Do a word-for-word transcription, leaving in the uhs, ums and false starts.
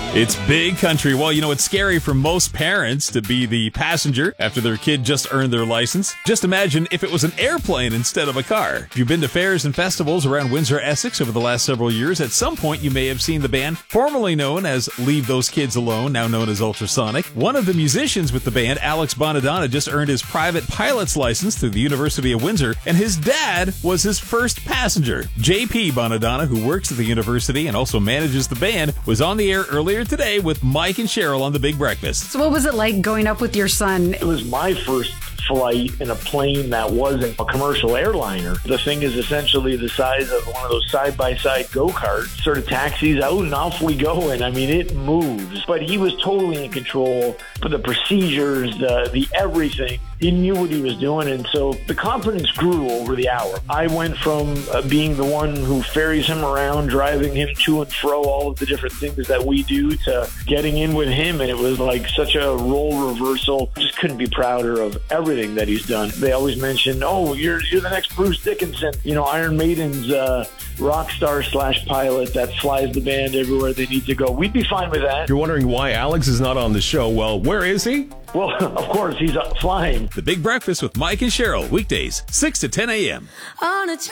It's big country. Well, you know, it's scary for most parents to be the passenger after their kid just earned their license. Just imagine if it was an airplane instead of a car. If you've been to fairs and festivals around Windsor, Essex over the last several years, at some point you may have seen the band formerly known as Leave Those Kids Alone, now known as Ultrasonic. One of the musicians with the band, Alex Bonadonna, just earned his private pilot's license through the University of Windsor, and his dad was his first passenger. J P Bonadonna, who works at the university and also manages the band, was on the air earlier today with Mike and Cheryl on The Big Breakfast. So what was it like going up with your son? It was my first flight in a plane that wasn't a commercial airliner. The thing is essentially the size of one of those side-by-side go-karts, sort of taxis out and off we go. And I mean, it moves. But he was totally in control for the procedures, the, the everything. He knew what he was doing, and so the confidence grew over the hour. I went from uh, being the one who ferries him around, driving him to and fro, all of the different things that we do, to getting in with him, and it was like such a role reversal. Just couldn't be prouder of everything that he's done. They always mention, oh, you're you're the next Bruce Dickinson, you know, Iron Maiden's uh, rock star slash pilot that flies the band everywhere they need to go. We'd be fine with that. You're wondering why Alex is not on the show. Well, where is he? Well, of course, he's uh, flying. The Big Breakfast with Mike and Cheryl, weekdays, six to ten a.m. On a